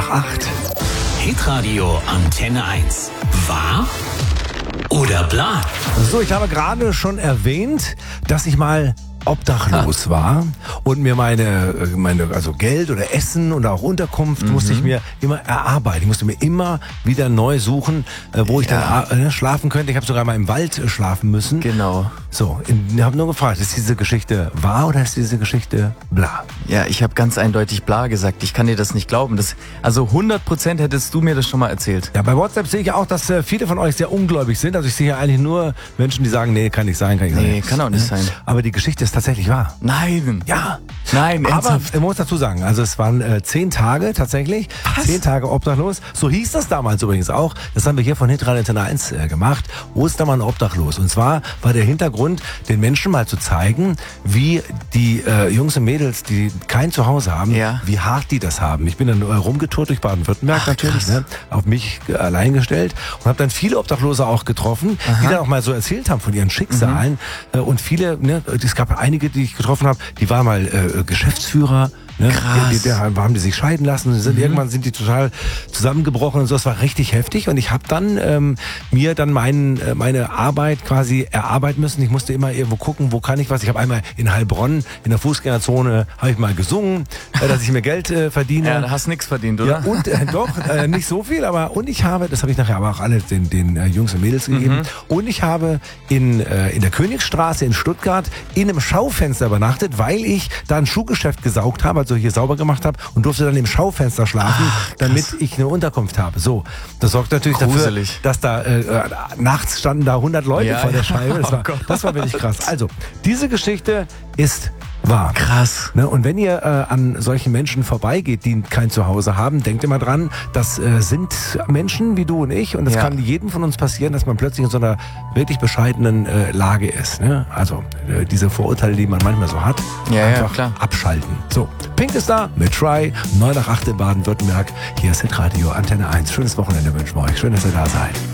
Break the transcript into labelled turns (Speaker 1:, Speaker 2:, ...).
Speaker 1: nach 8.
Speaker 2: Hitradio Antenne 1. Wahr oder bla?
Speaker 1: So, ich habe gerade schon erwähnt, dass ich mal obdachlos war und mir meine also Geld oder Essen oder auch Unterkunft musste ich mir immer erarbeiten. Ich musste mir immer wieder neu suchen, wo ich dann schlafen könnte. Ich habe sogar mal im Wald schlafen müssen.
Speaker 3: Genau.
Speaker 1: So, ich habe nur gefragt, ist diese Geschichte wahr oder ist diese Geschichte bla?
Speaker 3: Ja, ich habe ganz eindeutig bla gesagt. Ich kann dir das nicht glauben. Also 100% hättest du mir das schon mal erzählt.
Speaker 1: Ja, bei WhatsApp sehe ich auch, dass viele von euch sehr ungläubig sind. Also ich sehe hier eigentlich nur Menschen, die sagen, nee, kann nicht sein,
Speaker 3: Nee, kann auch nicht sein.
Speaker 1: Aber die Geschichte ist tatsächlich wahr.
Speaker 3: Nein.
Speaker 1: Ja.
Speaker 3: Nein,
Speaker 1: Aber
Speaker 3: ernsthaft.
Speaker 1: ich muss dazu sagen, also es waren 10 Tage tatsächlich.
Speaker 3: Was?
Speaker 1: 10 Tage obdachlos. So hieß das damals übrigens auch. Das haben wir hier von Hitradio Antenne 1 gemacht. Ostermann obdachlos. Und zwar war der Hintergrund, den Menschen mal zu zeigen, wie die Jungs und Mädels, die kein Zuhause haben, wie hart die das haben. Ich bin dann rumgetourt durch Baden-Württemberg natürlich, ne, auf mich allein gestellt und habe dann viele Obdachlose auch getroffen, die dann auch mal so erzählt haben von ihren Schicksalen. Und viele, ne, es gab einige, die ich getroffen habe, die waren mal Geschäftsführer. Ne?
Speaker 3: Krass.
Speaker 1: Haben die sich scheiden lassen, irgendwann sind die total zusammengebrochen und so. Das war richtig heftig und ich habe dann mir dann meine Arbeit quasi erarbeiten müssen. Ich musste immer irgendwo gucken, wo kann ich was. Ich habe einmal in Heilbronn in der Fußgängerzone habe ich mal gesungen, dass ich mir Geld verdiene.
Speaker 3: Ja, da hast nix verdient, oder?
Speaker 1: Ja, und doch, nicht so viel, und ich habe, das habe ich nachher aber auch alle den Jungs und Mädels gegeben, und ich habe in der Königsstraße in Stuttgart in einem Schaufenster übernachtet, weil ich da ein Schuhgeschäft gesaugt habe, also hier sauber gemacht habe und durfte dann im Schaufenster schlafen, damit ich eine Unterkunft habe. So, das sorgt natürlich
Speaker 3: Gruselig.
Speaker 1: dafür, dass da nachts standen da 100 Leute vor der Scheibe. Das war wirklich krass. Also, diese Geschichte ist wahr.
Speaker 3: Krass.
Speaker 1: Ne? Und wenn ihr an solchen Menschen vorbeigeht, die kein Zuhause haben, denkt immer dran, das sind Menschen wie du und ich und es kann jedem von uns passieren, dass man plötzlich in so einer wirklich bescheidenen Lage ist. Ne? Also diese Vorurteile, die man manchmal so hat, einfach
Speaker 3: klar.
Speaker 1: abschalten. So, Pink ist da mit Try, 9 nach 8 in Baden-Württemberg. Hier ist Hitradio Antenne 1. Schönes Wochenende wünschen wir euch. Schön, dass ihr da seid.